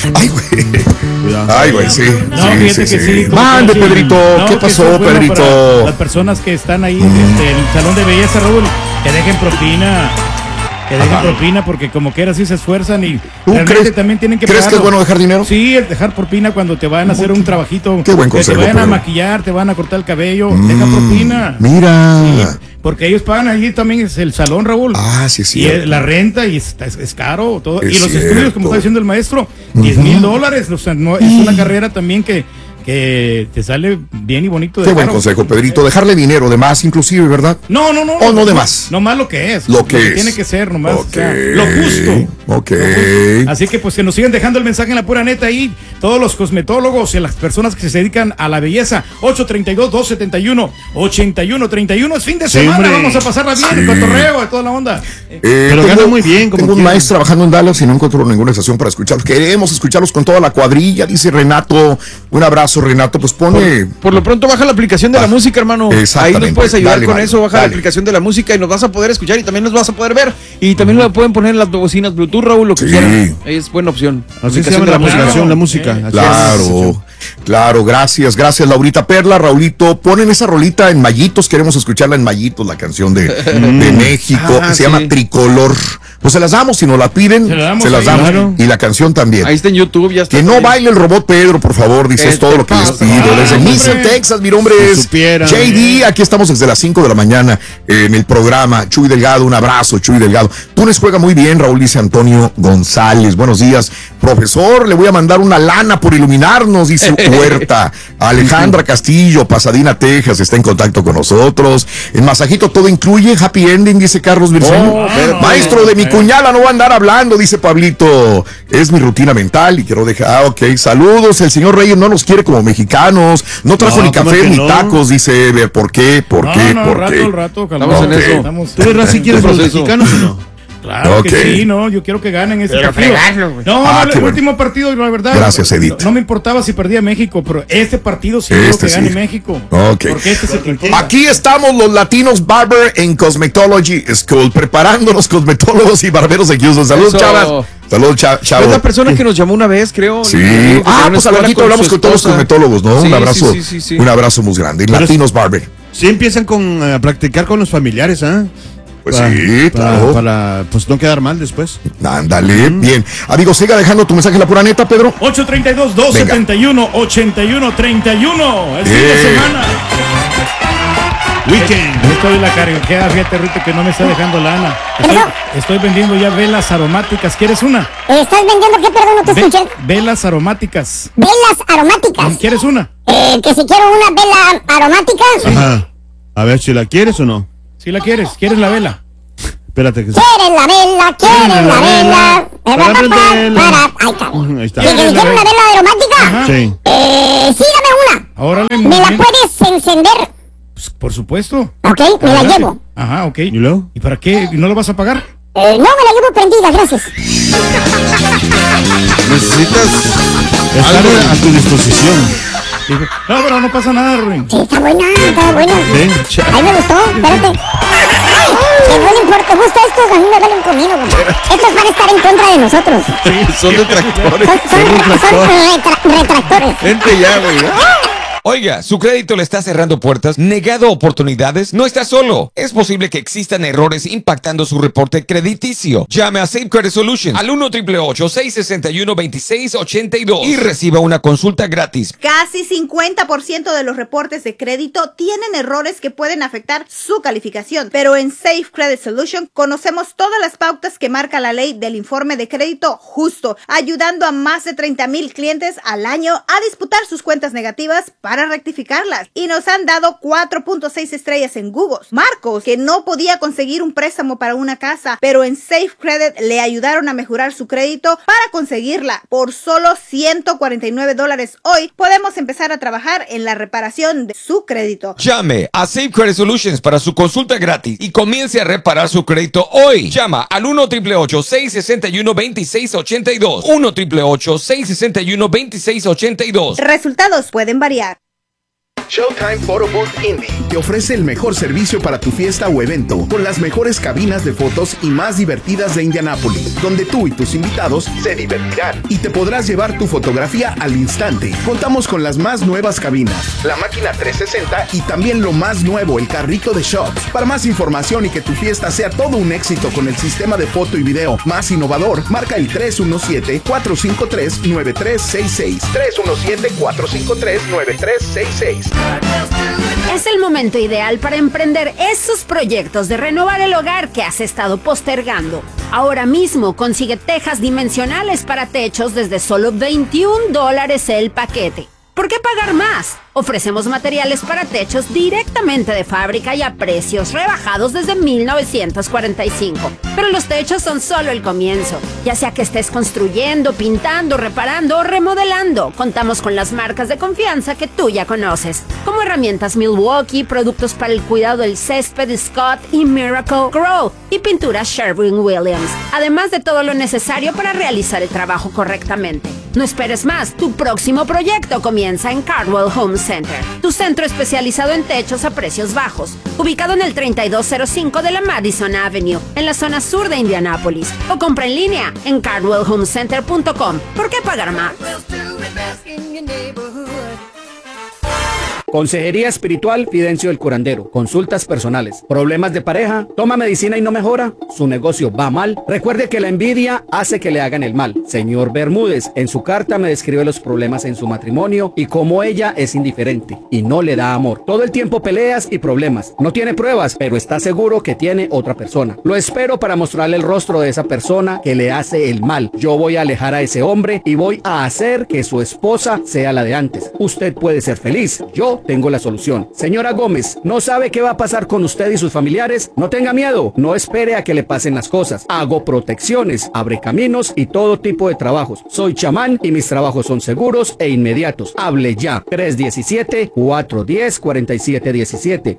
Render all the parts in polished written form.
Ay, güey. Ay, güey, sí. No, fíjate que sí. Mande, Pedrito. No, ¿Qué pasó, bueno Pedrito? para las personas que están ahí en el salón de belleza, Raúl, que dejen propina. Que dejen propina porque como quiera sí se esfuerzan y realmente también tienen que ¿Crees que es bueno dejar dinero? Sí, el dejar propina cuando te van a hacer un trabajito. Qué buen consejo, que te vayan a Pedro. maquillar, te van a cortar el cabello, deja propina. Mira. Sí, porque ellos pagan allí también es el salón, Raúl. Ah, sí, sí. Y la renta y es caro todo. Es y los cierto. estudios, como está diciendo el maestro, $10,000. O sea, no, es una carrera también que te sale bien y bonito. Qué buen consejo, Pedrito. Dejarle dinero de más, inclusive, ¿verdad? No. O no de más. No más lo que es. Lo que es. Tiene que ser, nomás. Ok. O sea, lo justo. Ok. Lo justo. Así que pues que nos sigan dejando el mensaje en la pura neta ahí. Todos los cosmetólogos y las personas que se dedican a la belleza. 832-271-8131. Es fin de semana. hombre. Vamos a pasarla bien. El cotorreo de toda la onda. Pero gana muy bien, como Tengo un quiera. maestro trabajando en Dallas y no encuentro ninguna estación para escucharlos. Queremos escucharlos con toda la cuadrilla, dice Renato. Un abrazo, Renato. Pues pone. Por lo pronto baja la aplicación de la música, hermano. Ahí Exactamente. nos puedes ayudar Dale, con vale, eso. Baja dale. la aplicación de la música y nos vas a poder escuchar y también nos vas a poder ver. Y también lo pueden poner en las bocinas Bluetooth, Raúl, lo que Sí. quieran. Es buena opción. Así se Aplicación llama de la música. aplicación, la música. Así es. Claro, gracias, Laurita Perla, Raulito, ponen esa rolita en Mallitos, queremos escucharla en Mallitos, la canción de México, se llama Tricolor, pues se las damos, si nos la piden, se las damos, claro. y la canción también. Ahí está en YouTube, ya está. Que no baile el robot Pedro, por favor, dice, es todo lo que les pido. Desde Mission, Texas, mi nombre es JD, aquí estamos desde las 5 de la mañana en el programa. Chuy Delgado, un abrazo, Chuy Delgado. Túnez juega muy bien, Raúl, dice Antonio González. Buenos días, profesor, le voy a mandar una lana por iluminarnos, dice Huerta. Alejandra Castillo, Pasadena, Texas, está en contacto con nosotros. En Masajito todo incluye, happy ending, dice Carlos Virgen. Maestro de mi cuñada, no va a andar hablando, dice Pablito. Es mi rutina mental y quiero dejar, ok, saludos. El señor Reyes no nos quiere como mexicanos, no trajo ni café ni tacos, dice Ever. ¿Por qué? ¿Por qué? El rato, Estamos en eso. Estamos, ¿Tú, Razi, quieres los mexicanos o no? Claro que sí, no, yo quiero que ganen ese partido. El último partido, la verdad. Gracias, Edith. No me importaba si perdía México, pero este partido sí quiero que gane México. Ok. Porque este es el que importa. Aquí estamos los latinos Barber en Cosmetology School, preparándonos cosmetólogos y barberos de Houston. Saludos, Eso. chavas. Saludos, chavos. Es la persona que nos llamó una vez, creo. Sí. Pues Al ratito hablamos con todos los cosmetólogos, ¿no? Sí, Un abrazo. sí. Un abrazo muy grande. Latinos Barber. Sí empiezan a practicar con los familiares, ¿ah? Pues sí, claro. Para pues no quedar mal después. Ándale, bien. Amigo, siga dejando tu mensaje en la pura neta, Pedro. 832-271-8131. Es fin de semana. Weekend. Estoy en la karaokeada, fíjate, Rito, que no me está dejando lana. Estoy vendiendo ya velas aromáticas. ¿Quieres una? ¿Estás vendiendo qué? Perdón, no te escuché. Velas aromáticas. Velas aromáticas. ¿Quieres una? Que si quiero una vela aromática. Ajá. A ver si la quieres o no. Si la quieres, ¿quieres la vela? Espérate que ¿Quieres la vela? ¿Quieres la vela? Para prenderla. Ahí está. Ahí está. ¿Quieres una vela aromática? Ajá. Sí. Sí, dame una. Órale, ¿Me la puedes encender? Pues, por supuedo. Ok, me la llevo. Ajá, ok. ¿Y luego? ¿Y para qué? ¿Y no lo vas a pagar? No, me la llevo prendida, gracias. Necesitas Estar a tu disposición. Digo, no, pero no pasa nada, Ruin. Sí, está buena, está buena. Sí. Ahí me gustó, espérate. Que huelen fuerte, ¿te gusta estos? A mí me huelen comino. Estos van a estar en contra de nosotros. son detractores. Son retractores. Vente ya, güey. Oiga, ¿su crédito le está cerrando puertas? ¿Negado oportunidades? No está solo. Es posible que existan errores impactando su reporte crediticio. Llame a Safe Credit Solutions al 1-888-661-2682 y reciba una consulta gratis. Casi 50% de los reportes de crédito tienen errores que pueden afectar su calificación, pero en Safe Credit Solutions conocemos todas las pautas que marca la ley del informe de crédito justo, ayudando a más de 30,000 clientes al año a disputar sus cuentas negativas para rectificarlas, y nos han dado 4.6 estrellas en Google. Marcos, que no podía conseguir un préstamo para una casa, pero en Safe Credit le ayudaron a mejorar su crédito para conseguirla. Por solo $149 hoy podemos empezar a trabajar en la reparación de su crédito. Llame a Safe Credit Solutions para su consulta gratis y comience a reparar su crédito hoy. Llama al 1-888-661-2682. 1-888-661-2682. Resultados pueden variar. Showtime Photo Booth Indy te ofrece el mejor servicio para tu fiesta o evento, con las mejores cabinas de fotos y más divertidas de Indianápolis, donde tú y tus invitados se divertirán y te podrás llevar tu fotografía al instante. Contamos con las más nuevas cabinas, la máquina 360 y también lo más nuevo, el carrito de shots. Para más información y que tu fiesta sea todo un éxito con el sistema de foto y video más innovador, marca el 317-453-9366. 317-453-9366. Es el momento ideal para emprender esos proyectos de renovar el hogar que has estado postergando. Ahora mismo consigue tejas dimensionales para techos desde solo $21 el paquete. ¿Por qué pagar más? Ofrecemos materiales para techos directamente de fábrica y a precios rebajados desde 1945. Pero los techos son solo el comienzo. Ya sea que estés construyendo, pintando, reparando o remodelando, contamos con las marcas de confianza que tú ya conoces, como herramientas Milwaukee, productos para el cuidado del césped Scott y Miracle Grow y pinturas Sherwin-Williams, además de todo lo necesario para realizar el trabajo correctamente. No esperes más, tu próximo proyecto comienza en Cardwell Home Center, tu centro especializado en techos a precios bajos, ubicado en el 3205 de la Madison Avenue, en la zona sur de Indianápolis, o compra en línea en cardwellhomecenter.com. ¿Por qué pagar más? Consejería espiritual Fidencio el Curandero. Consultas personales. ¿Problemas de pareja? ¿Toma medicina y no mejora? ¿Su negocio va mal? Recuerde que la envidia hace que le hagan el mal. Señor Bermúdez, en su carta me describe los problemas en su matrimonio y cómo ella es indiferente y no le da amor. Todo el tiempo peleas y problemas. No tiene pruebas, pero está seguro que tiene otra persona. Lo espero para mostrarle el rostro de esa persona que le hace el mal. Yo voy a alejar a ese hombre y voy a hacer que su esposa sea la de antes. Usted puede ser feliz. Yo tengo la solución. Señora Gómez, ¿no sabe qué va a pasar con usted y sus familiares? No tenga miedo, no espere a que le pasen las cosas. Hago protecciones, abre caminos y todo tipo de trabajos. Soy chamán y mis trabajos son seguros e inmediatos. Hable ya. 317-410-4717.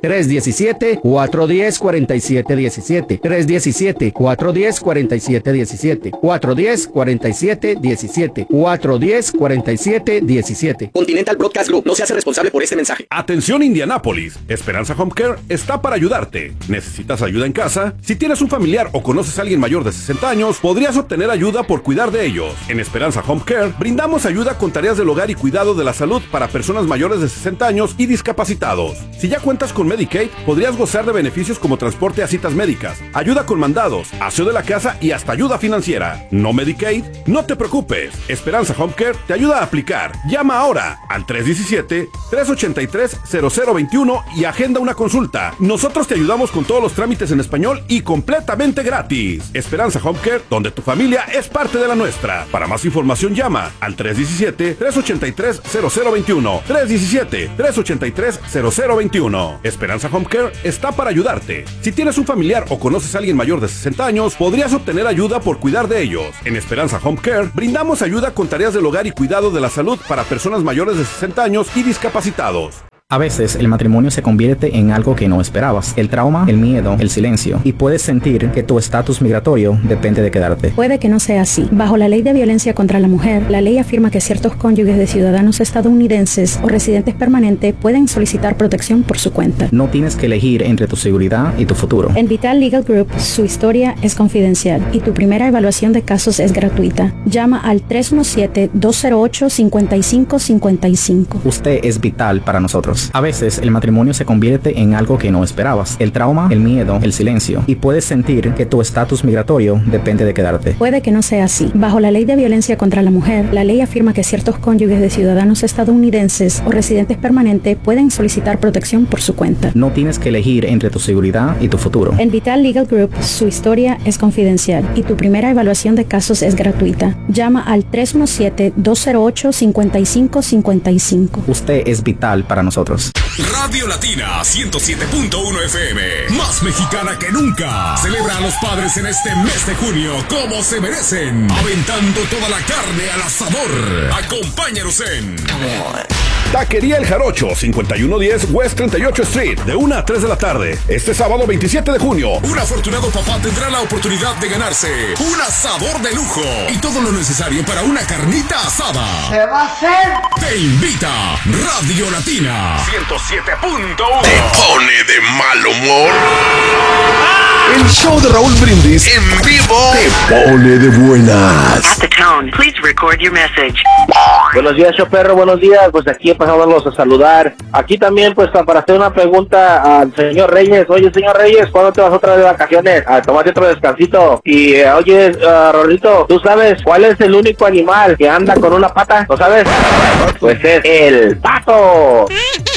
317-410-4717. 317-410-4717. 410-4717. 410-4717. Continental Broadcast Group no se hace responsable por este mensaje. Atención Indianápolis, Esperanza Home Care está para ayudarte. ¿Necesitas ayuda en casa? Si tienes un familiar o conoces a alguien mayor de 60 años, podrías obtener ayuda por cuidar de ellos. En Esperanza Home Care brindamos ayuda con tareas del hogar y cuidado de la salud para personas mayores de 60 años y discapacitados. Si ya cuentas con Medicaid, podrías gozar de beneficios como transporte a citas médicas, ayuda con mandados, aseo de la casa y hasta ayuda financiera. ¿No Medicaid? No te preocupes. Esperanza Home Care te ayuda a aplicar. Llama ahora al 317-383-0021 y agenda una consulta. Nosotros te ayudamos con todos los trámites en español y completamente gratis. Esperanza Home Care, donde tu familia es parte de la nuestra. Para más información llama al 317-383-0021. 317-383-0021. Esperanza Home Care está para ayudarte. Si tienes un familiar o conoces a alguien mayor de 60 años, podrías obtener ayuda por cuidar de ellos. En Esperanza Home Care brindamos ayuda con tareas del hogar y cuidado de la salud para personas mayores de 60 años y discapacitados. A veces el matrimonio se convierte en algo que no esperabas. El trauma, el miedo, el silencio. Y puedes sentir que tu estatus migratorio depende de quedarte. Puede que no sea así. Bajo la ley de violencia contra la mujer, la ley afirma que ciertos cónyuges de ciudadanos estadounidenses o residentes permanentes pueden solicitar protección por su cuenta. No tienes que elegir entre tu seguridad y tu futuro. En Vital Legal Group, su historia es confidencial y tu primera evaluación de casos es gratuita. Llama al 317-208-5555. Usted es vital para nosotros. A veces el matrimonio se convierte en algo que no esperabas. El trauma, el miedo, el silencio. Y puedes sentir que tu estatus migratorio depende de quedarte. Puede que no sea así. Bajo la ley de violencia contra la mujer, la ley afirma que ciertos cónyuges de ciudadanos estadounidenses o residentes permanentes pueden solicitar protección por su cuenta. No tienes que elegir entre tu seguridad y tu futuro. En Vital Legal Group, su historia es confidencial y tu primera evaluación de casos es gratuita. Llama al 317-208-5555. Usted es vital para nosotros. Radio Latina 107.1 FM, más mexicana que nunca. Celebra a los padres en este mes de junio como se merecen, aventando toda la carne al asador. Acompáñanos en Taquería El Jarocho, 5110 West 38 Street, de 1 a 3 de la tarde. Este sábado 27 de junio. Un afortunado papá tendrá la oportunidad de ganarse un asador de lujo y todo lo necesario para una carnita asada. ¿Se va a hacer? Te invita Radio Latina 107.1. Te pone de mal humor. El show de Raúl Brindis en vivo te pone de buenas. At the tone, please record your message. Buenos días, show perro, buenos días. Pues aquí pasándolos a saludar. Aquí también, pues, para hacer una pregunta al señor Reyes. Oye, señor Reyes, ¿cuándo te vas otra vez de vacaciones? A tomarte otro descansito. Y, oye, Rorrito, ¿tú sabes cuál es el único animal que anda con una pata? ¿Lo sabes? Pues es el pato.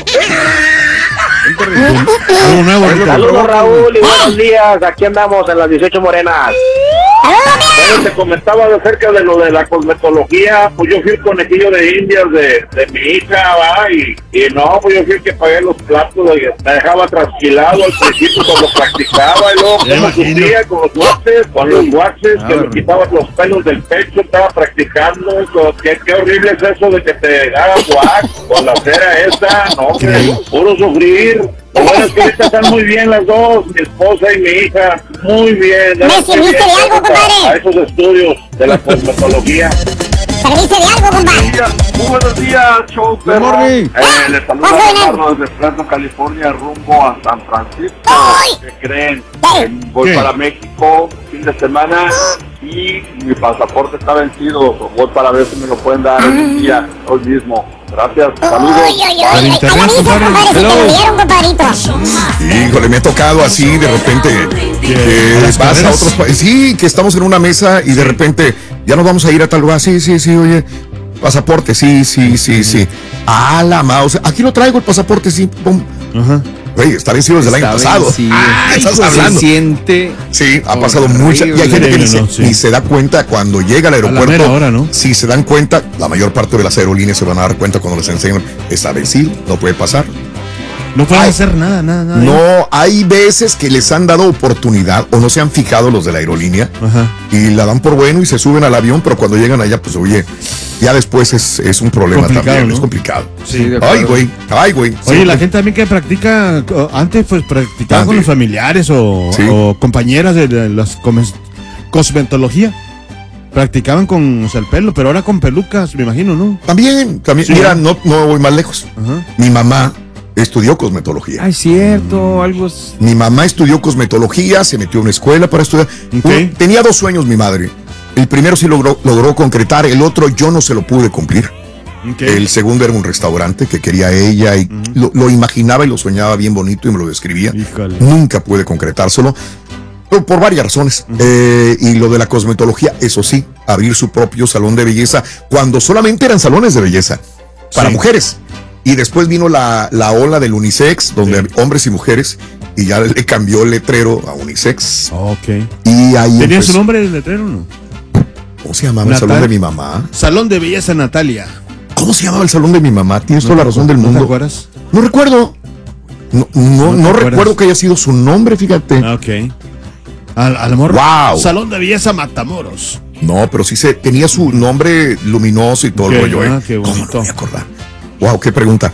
Saludos, Raúl, y buenos días. Aquí andamos en las 18 Morenas. Bueno, te comentaba acerca de lo de la cosmetología. Pues yo fui el conejillo de indias de mi hija, ¿va? Y no, pues yo fui el que pagué los platos, me dejaba trasquilado al principio cuando practicaba, y luego como sufría con los waxes, que me quitaban los pelos del pecho, estaba practicando. Qué horrible es eso de que te hagan wax con la cera esa, no, puro sufrir. Lo bueno es que ahorita están muy bien las dos, mi esposa y mi hija, muy bien. ¿Me serviste de algo, compadre? A esos estudios de la cosmetología. ¿Serviste de algo, compadre? Muy buenos días, show perro. Les saluda Carlos desde Fresno, California, rumbo a San Francisco. ¿Qué creen? Voy para México, fin de semana, y mi pasaporte está vencido. Voy para ver si me lo pueden dar hoy día, hoy mismo. Gracias, saludos. Híjole, me ha tocado así de repente que vas a otros países. Sí, que estamos en una mesa y de repente ya nos vamos a ir a tal lugar. Sí, oye, pasaporte, sí. Ah, la mouse. Aquí lo traigo el pasaporte, sí. Pum. Ajá. Oye, está vencido desde el año pasado. Estás hablando. Sí, ha pasado mucha. Y hay gente que ni se da cuenta cuando llega al aeropuerto. A la hora, ¿no? Si se dan cuenta, la mayor parte de las aerolíneas se van a dar cuenta cuando les enseñan. Está vencido, no puede pasar. No pueden hacer nada. No, hay veces que les han dado oportunidad o no se han fijado los de la aerolínea. Ajá. Y la dan por bueno y se suben al avión, pero cuando llegan allá, pues oye, ya después es un problema también, ¿no? Es complicado. Sí, ay, güey. Oye, la gente también que practica, antes pues practicaba con los familiares o compañeras de las cosmetología. Practicaban con el pelo, pero ahora con pelucas, me imagino, ¿no? También. Sí. Mira, no voy más lejos. Ajá. Mi mamá estudió cosmetología. Ay, cierto, algo. Mi mamá estudió cosmetología, se metió a una escuela para estudiar. Okay. Tenía 2 sueños mi madre. El primero sí logró concretar, el otro yo no se lo pude cumplir. Okay. El segundo era un restaurante que quería ella y lo imaginaba y lo soñaba bien bonito y me lo describía. Híjole. Nunca pude concretárselo por varias razones. Y lo de la cosmetología, eso sí, abrir su propio salón de belleza cuando solamente eran salones de belleza para mujeres. Y después vino la ola del unisex, donde hombres y mujeres, y ya le cambió el letrero a unisex. Ok. Y ahí ¿tenía su nombre el letrero o no? ¿Cómo se llamaba el salón de mi mamá? Salón de Belleza Natalia. ¿Cómo se llamaba el salón de mi mamá? Tienes toda la razón del mundo. ¿No te acuerdas? No recuerdo. No recuerdo que haya sido su nombre, fíjate. Ok. A lo mejor. Wow. Salón de Belleza Matamoros. No, pero sí tenía su nombre luminoso y todo el rollo. Qué bonito. ¿Cómo no me voy a acordar? Wow, qué pregunta.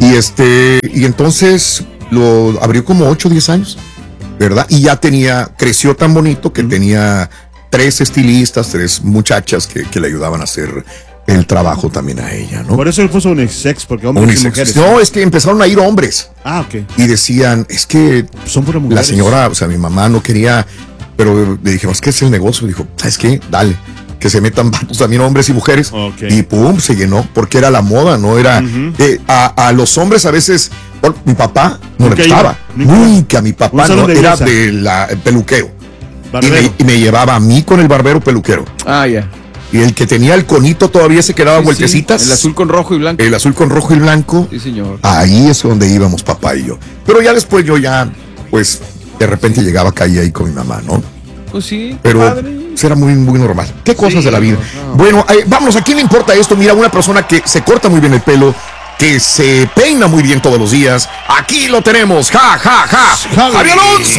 Y entonces lo abrió como 8 o 10 años, ¿verdad? Y ya creció tan bonito que tenía 3 estilistas, 3 muchachas que le ayudaban a hacer el trabajo también a ella, ¿no? Por eso él puso unisex, porque hombres y mujeres. No, es que empezaron a ir hombres. Ah, ok. Y decían, es que son puras mujeres. La señora, o sea, mi mamá no quería, pero le dijimos, ¿qué es el negocio? Dijo, ¿sabes qué? Dale. Que se metan vatos también hombres y mujeres. Okay. Y pum, se llenó, porque era la moda, no era. A los hombres a veces, mi papá no le gustaba. Nunca mi papá no era de peluquero. Y me llevaba a mí con el barbero peluquero. Ah, ya. Y el que tenía el conito todavía se quedaba vueltecitas. Sí. El azul con rojo y blanco. El azul con rojo y blanco. Sí, señor. Ahí es donde íbamos papá y yo. Pero ya después yo pues, de repente llegaba acá y ahí con mi mamá, ¿no? Pues sí, pero padre. Era muy, muy normal. ¿Qué cosas de la vida? No. Bueno, vámonos, ¿a quién le importa esto? Mira, una persona que se corta muy bien el pelo, que se peina muy bien todos los días. Aquí lo tenemos. ¡Javi Alonso!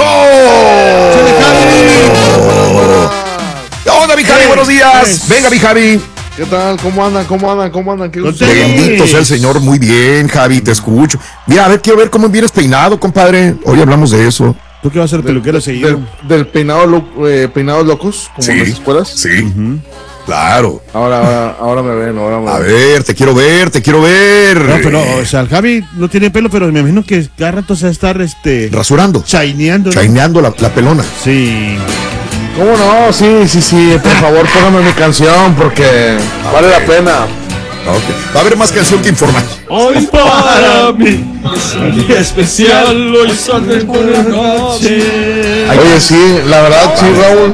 Hola, mi Javi, buenos días. Venga, mi Javi. ¿Qué tal? ¿Cómo andan? ¿Qué gusto? Bendito sea el Señor, muy bien, Javi, te escucho. Mira, a ver, quiero ver cómo vienes peinado, compadre. Hoy hablamos de eso. ¿Tú qué vas a ser peluquero seguido? Del peinados locos, como en las escuelas. Sí, claro. Ahora me ven, A ver, te quiero ver. No, pero, o sea, el Javi no tiene pelo, pero me imagino que cada rato se va a estar, rasurando. Chaineando. Chaineando la pelona. Sí. ¿Cómo no? Sí, por favor, póngame mi canción, porque vale la pena. Okay. Va a haber más canción que informar. Hoy para mí es un día especial, hoy saldré por la noche. Oye, sí, la verdad, sí, Raúl.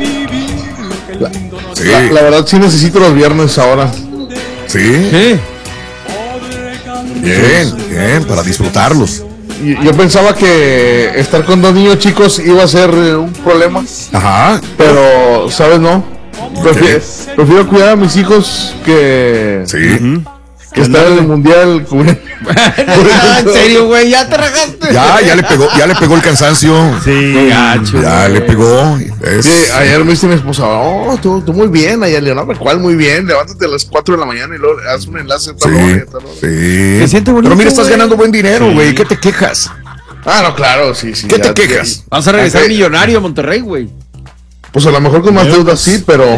La verdad, sí necesito los viernes ahora. Sí. Bien, para disfrutarlos. Yo pensaba que estar con dos niños chicos iba a ser un problema. Ajá. Pero, ¿sabes? No. Prefiero cuidar a mis hijos que... Sí. Que estar en el mundial. En serio, güey, ya te regaste. Ya le pegó el cansancio. Sí. Gacho, ya le pegó. Sí, ayer me dice mi esposa, tú muy bien, ayer Leonardo, ¿cuál muy bien? Levántate a las 4 de la mañana y luego haz un enlace. Sí. Se siente bonito. Pero mira, estás ganando buen dinero, güey. Sí. ¿Qué te quejas? No, claro, sí. ¿Qué te quejas? Vas a regresar millonario a Monterrey, güey. Pues a lo mejor con más deudas sí, pero...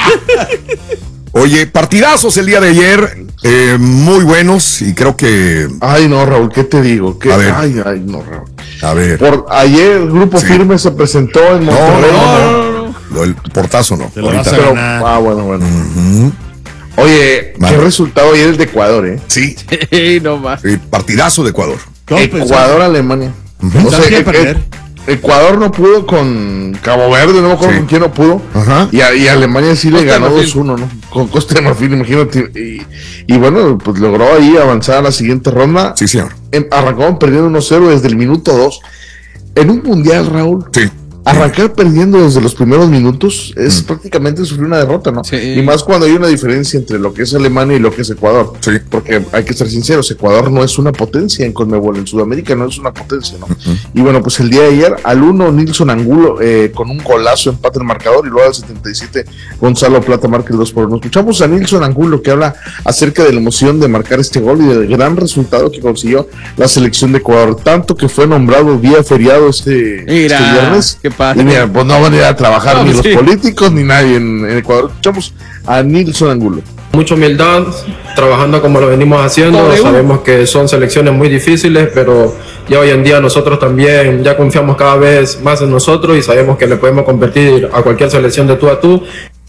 Oye, partidazos el día de ayer, muy buenos y creo que... Ay, no, Raúl, ¿qué te digo? A ver. Ay, no, Raúl. A ver. Ayer el Grupo Firme se presentó en Monterrey. No. El portazo no. Bueno. Oye, qué resultado ayer el de Ecuador, ¿eh? Sí. No más. Partidazo de Ecuador. Ecuador-Alemania. Uh-huh. O sea, Ecuador no pudo con Cabo Verde, no me acuerdo con quién no pudo. Ajá. Y Alemania sí le ganó 2-1, ¿no? Con Costa de Marfil, imagínate. Y bueno, pues logró ahí avanzar a la siguiente ronda. Sí, señor. Arrancaban perdiendo 1-0 desde el minuto 2. En un mundial, Raúl. Sí. Arrancar perdiendo desde los primeros minutos es prácticamente sufrir una derrota, ¿no? Sí. Y más cuando hay una diferencia entre lo que es Alemania y lo que es Ecuador. Sí. Porque hay que ser sinceros, Ecuador no es una potencia en Conmebol, en Sudamérica no es una potencia, ¿no? Y bueno, pues el día de ayer, al 1 Nilson Angulo con un golazo empata el marcador y luego al 77 Gonzalo Plata marca el 2-1. Escuchamos a Nilson Angulo que habla acerca de la emoción de marcar este gol y del gran resultado que consiguió la selección de Ecuador, tanto que fue nombrado día feriado este viernes. Qué padre. Y mira, pues no van a ir a trabajar ni los políticos ni nadie en Ecuador. Escuchamos a Nilson Angulo. Mucha humildad, trabajando como lo venimos haciendo. Sabemos que son selecciones muy difíciles, pero ya hoy en día nosotros también ya confiamos cada vez más en nosotros y sabemos que le podemos competir a cualquier selección de tú a tú.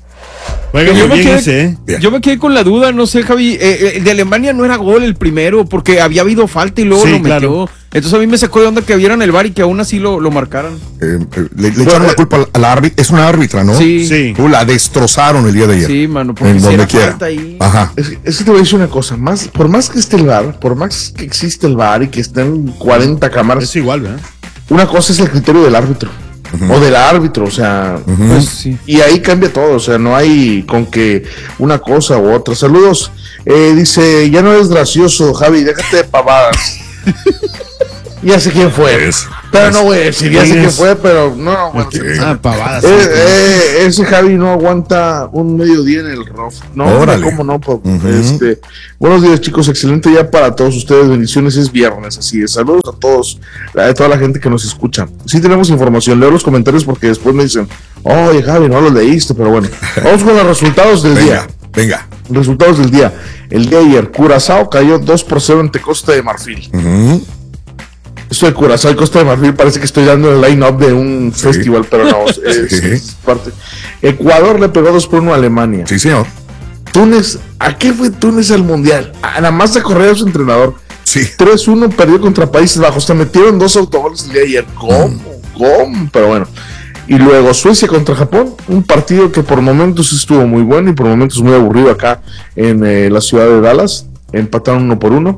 Yo me quedé con la duda, no sé, Javi, el de Alemania no era gol el primero, porque había habido falta y luego lo metió. Claro. Entonces a mí me sacó de onda que vieran el VAR y que aún así lo marcaran. Le echaron la culpa a la árbitra, es una árbitra, ¿no? Sí. La destrozaron el día de ayer. Sí, mano, porque en donde quiera. Falta ahí. Ajá. Es que te voy a decir una cosa, por más que esté el VAR, por más que existe el VAR y que estén 40 cámaras, es igual, ¿verdad? Una cosa es el criterio del árbitro. O del árbitro, o sea, pues, sí. Y ahí cambia todo, o sea, no hay con que una cosa u otra. Saludos, dice, ya no eres gracioso, Javi, déjate de pavadas. Ya sé quién fue, pero no voy a decir, ya sé quién fue, pero no, bueno, pavadas. ese Javi no aguanta un mediodía en el ROF. No, cómo no, buenos días, chicos, excelente día para todos ustedes, bendiciones, es viernes, así es. Saludos a todos, a toda la gente que nos escucha. Sí tenemos información, leo los comentarios porque después me dicen, oye Javi, no los leíste, pero bueno, vamos con los resultados del día. Venga. Resultados del día. El día de ayer, Curazao cayó 2-0 ante Costa de Marfil. Esto de Curazao y Costa de Marfil parece que estoy dando el line-up de un festival, pero no, es parte. Ecuador le pegó 2-1 a Alemania. Sí, señor. Túnez, ¿a qué fue Túnez al Mundial? Nada más a correr a su entrenador. Sí. 3-1 perdió contra Países Bajos. Se metieron 2 autogoles el día de ayer. ¿Cómo? Pero bueno. Y luego Suecia contra Japón, un partido que por momentos estuvo muy bueno y por momentos muy aburrido acá en la ciudad de Dallas. Empataron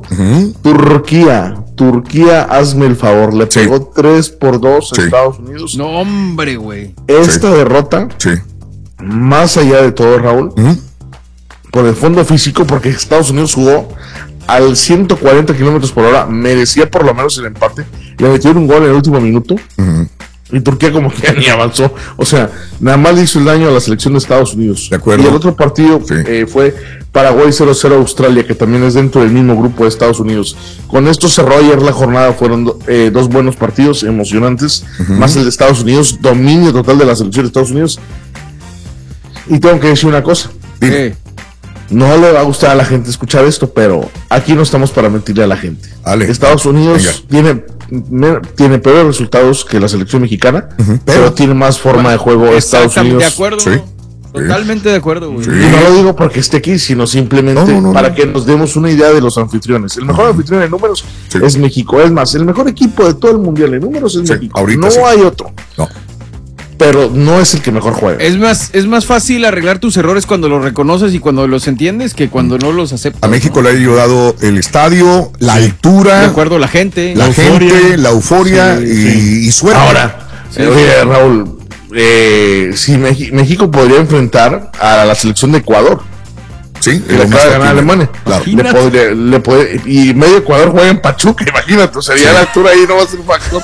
1-1. Turquía, hazme el favor, le pegó 3-2 a Estados Unidos. No, hombre, güey. Esta derrota, más allá de todo, Raúl, por el fondo físico, porque Estados Unidos jugó al 140 kilómetros por hora, merecía por lo menos el empate. Le metieron un gol en el último minuto. Y Turquía como que ni avanzó. O sea, nada más le hizo el daño a la selección de Estados Unidos. De acuerdo. Y el otro partido fue Paraguay 0-0 Australia, que también es dentro del mismo grupo de Estados Unidos. Con esto cerró ayer la jornada. Fueron dos buenos partidos emocionantes. Más el de Estados Unidos. Dominio total de la selección de Estados Unidos. Y tengo que decir una cosa. No le va a gustar a la gente escuchar esto, pero aquí no estamos para mentirle a la gente. Estados Unidos tiene peores resultados que la selección mexicana, pero tiene más forma de juego Estados Unidos. De acuerdo. Totalmente de acuerdo, güey. Y no lo digo porque esté aquí, sino simplemente para que nos demos una idea de los anfitriones. El mejor anfitrión en números es México. Es más, el mejor equipo de todo el mundial en números es México. No hay otro. Pero no es el que mejor juega. Es más fácil arreglar tus errores cuando los reconoces y cuando los entiendes que cuando no los aceptas. A México le ha ayudado el estadio, la altura. De acuerdo, la gente. La euforia y suerte. Ahora, oye, Raúl, si México podría enfrentar a la selección de Ecuador. Sí, que le acaba de ganar a Alemania. Claro. Le puede, y medio Ecuador juega en Pachuca, imagínate. Sería la altura ahí, no va a ser un factor.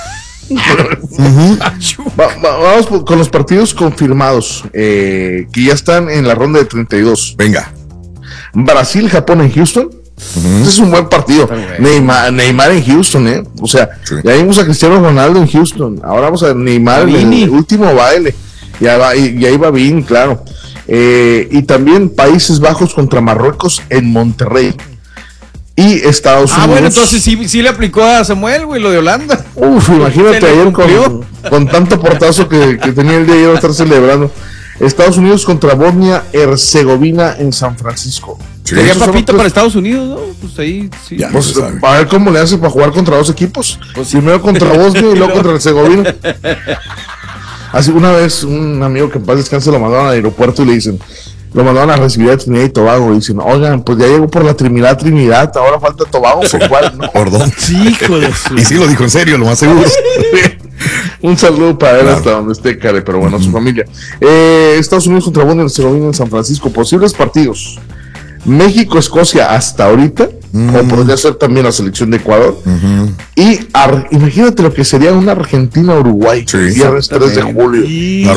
Vamos con los partidos confirmados que ya están en la ronda de 32. Venga. Brasil, Japón en Houston. Este es un buen partido. Neymar en Houston, o sea, ya vimos a Cristiano Ronaldo en Houston. Ahora vamos a Neymar en el último baile. Y ahí va bien, claro. Y también Países Bajos contra Marruecos en Monterrey. Y Estados Unidos. Bueno, entonces sí le aplicó a Samuel, güey, lo de Holanda. Imagínate ayer con tanto portazo que tenía el día de ayer a estar celebrando. Estados Unidos contra Bosnia-Herzegovina en San Francisco. Sería papita para Estados Unidos, ¿no? Pues ahí sí. Pues, a ver cómo le hace para jugar contra dos equipos. Primero contra Bosnia y luego contra Herzegovina. Así una vez un amigo que en paz descanse lo mandaron al aeropuerto y le dicen, lo mandaron a recibir a Trinidad y Tobago y dicen, oigan, pues ya llegó por la Trinidad, ahora falta Tobago, ¿por cuál? ¿No? Perdón. Sí, hijo de su... Y sí lo dijo en serio, lo más seguro. Un saludo para él hasta donde esté, Care, pero bueno, su familia. Estados Unidos contra Bosnia-Herzegovina en San Francisco, posibles partidos. México, Escocia hasta ahorita, o podría ser también la selección de Ecuador. Y imagínate lo que sería una Argentina-Uruguay, viernes 3 de julio.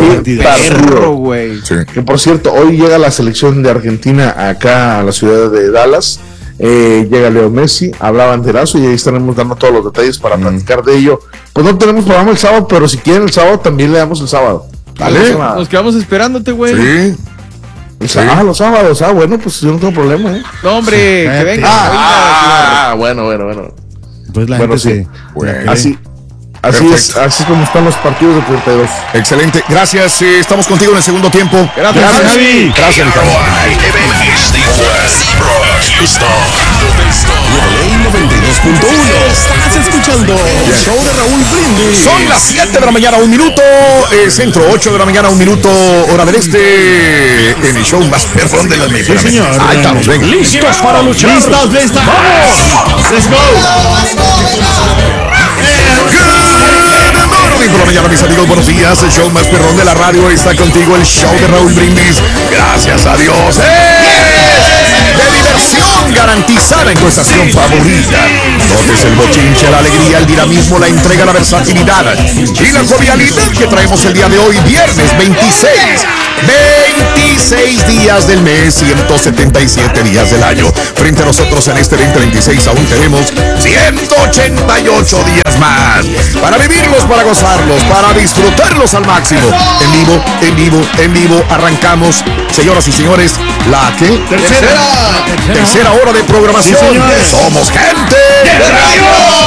Que por cierto, hoy llega la selección de Argentina acá a la ciudad de Dallas. Llega Leo Messi, hablaba Banderazo y ahí estaremos dando todos los detalles para platicar de ello. Pues no tenemos programa el sábado, pero si quieren el sábado también le damos el sábado. Dale. Nos quedamos esperándote, güey. Sí. Los sábados, bueno, pues yo no tengo problema, No, hombre, que venga. Bueno. Pues la gente sí. Así es como están los partidos de 32. Excelente, gracias, estamos contigo en el segundo tiempo. Gracias, Javi. Gracias, Javi. Estás escuchando el show de Raúl Brindis. Son las 7 de la mañana, 1 minuto. Centro, 8 de la mañana, 1 minuto. Hora del este. En el show más perrón de la mesa. Sí, señor. Ahí estamos, venga. Listos para luchar. Listos. ¡Vamos! ¡Let's go! Por la mañana, mis amigos, buenos días. El show más perrón de la radio está contigo, el show de Raúl Brindis. Gracias a Dios. De diversión garantizada en tu estación favorita. Notes el bochinche, la alegría, el dinamismo, la entrega, la versatilidad y la jovialidad que traemos el día de hoy, viernes 26. 26 días del mes, 177 días del año. Frente a nosotros en este 2026 aún tenemos 188 días más para vivirlos, para gozarlos, para disfrutarlos al máximo. En vivo, arrancamos, señoras y señores, la que tercera hora de programación. Sí, somos gente de radio.